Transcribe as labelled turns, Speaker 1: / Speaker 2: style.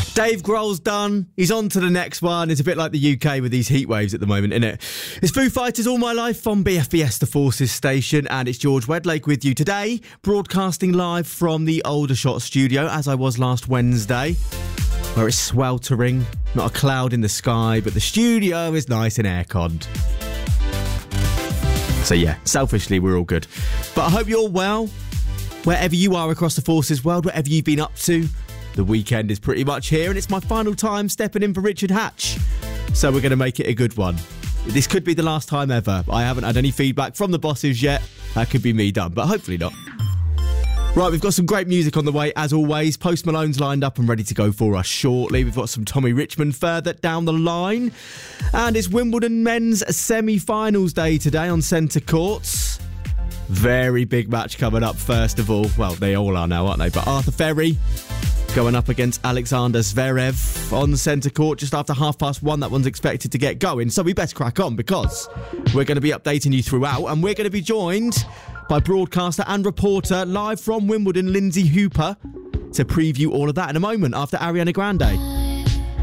Speaker 1: Dave Grohl's done. He's on to the next one. It's a bit like the UK with these heat waves at the moment, isn't it? It's Foo Fighters All My Life on BFBS, the Forces station, and it's George Wedlake with you today, broadcasting live from the Aldershot studio, as I was last Wednesday, where it's sweltering, not a cloud in the sky, but the studio is nice and air-conned. So yeah, selfishly, we're all good. But I hope you're well, wherever you are across the Forces world, whatever you've been up to. The weekend is pretty much here, and it's my final time stepping in for Richard Hatch. So we're going to make it a good one. This could be the last time ever. I haven't had any feedback from the bosses yet. That could be me done, but hopefully not. Right, we've got some great music on the way, as always. Post Malone's lined up and ready to go for us shortly. We've got some Tommy Richmond further down the line. And it's Wimbledon men's semi-finals day today on centre courts. Very big match coming up first of all. Well, they all are now, aren't they? But Arthur Ferry going up against Alexander Zverev on centre court just after 1:30. That one's expected to get going. So we best crack on because we're going to be updating you throughout, and we're going to be joined by broadcaster and reporter live from Wimbledon, Lindsay Hooper, to preview all of that in a moment after Ariana Grande.